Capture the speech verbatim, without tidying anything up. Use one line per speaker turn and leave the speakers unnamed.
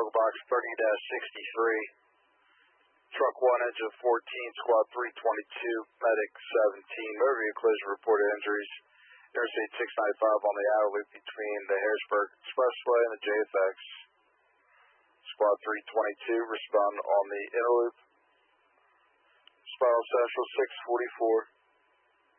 log box thirty dash sixty-three. Truck one, engine fourteen, squad three twenty-two, medic seventeen. Motor vehicle collision reported injuries. Interstate six ninety-five on the outer loop between the Harrisburg Expressway and the J F X. Squad three twenty-two, respond on the inner loop. Spiral Central six forty-four.